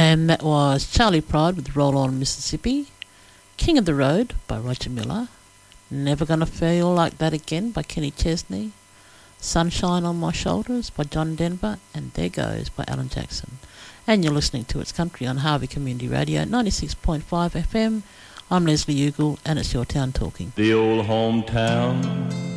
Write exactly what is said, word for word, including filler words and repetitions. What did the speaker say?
And that was Charlie Pride with Roll On Mississippi, King of the Road by Roger Miller, Never Gonna Feel Like That Again by Kenny Chesney, Sunshine on My Shoulders by John Denver, and There Goes by Alan Jackson. And you're listening to It's Country on Harvey Community Radio, ninety-six point five F M. I'm Leslie Ugle, and it's Your Town Talking. The old hometown